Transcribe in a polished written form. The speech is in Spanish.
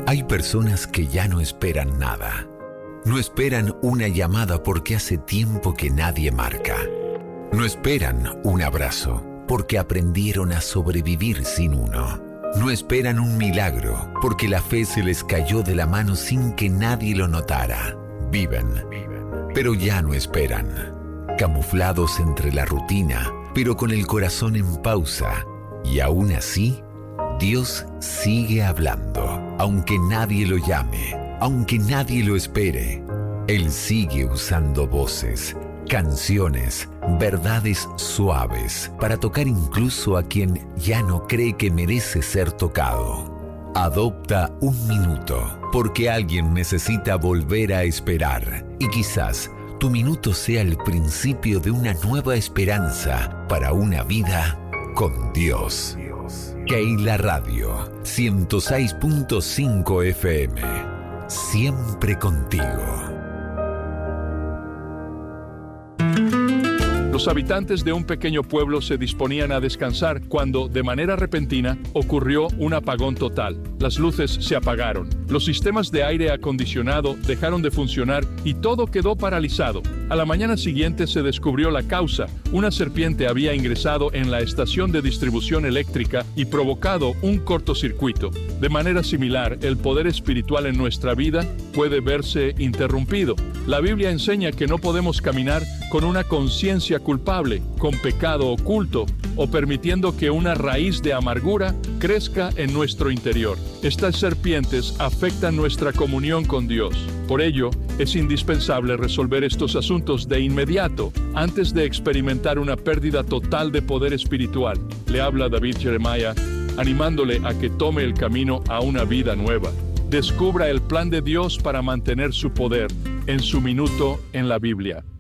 Hay personas que ya no esperan nada. No esperan una llamada porque hace tiempo que nadie marca. No esperan un abrazo porque aprendieron a sobrevivir sin uno. No esperan un milagro porque la fe se les cayó de la mano sin que nadie lo notara. Viven, pero ya no esperan. Camuflados entre la rutina, pero con el corazón en pausa. Y aún así, Dios sigue hablando. Aunque nadie lo llame, aunque nadie lo espere, Él sigue usando voces, canciones, verdades suaves para tocar incluso a quien ya no cree que merece ser tocado. Adopta un minuto, porque alguien necesita volver a esperar. Y quizás tu minuto sea el principio de una nueva esperanza para una vida con Dios. Keila Radio 106.5 FM. Siempre contigo. Los habitantes de un pequeño pueblo se disponían a descansar cuando, de manera repentina, ocurrió un apagón total. Las luces se apagaron, los sistemas de aire acondicionado dejaron de funcionar y todo quedó paralizado. A la mañana siguiente se descubrió la causa. Una serpiente había ingresado en la estación de distribución eléctrica y provocado un cortocircuito. De manera similar, el poder espiritual en nuestra vida puede verse interrumpido. La Biblia enseña que no podemos caminar con una conciencia culpable, con pecado oculto, o permitiendo que una raíz de amargura crezca en nuestro interior. Estas serpientes afectan nuestra comunión con Dios. Por ello, es indispensable resolver estos asuntos de inmediato, antes de experimentar una pérdida total de poder espiritual. Le habla David Jeremiah, animándole a que tome el camino a una vida nueva. Descubra el plan de Dios para mantener su poder en su minuto en la Biblia.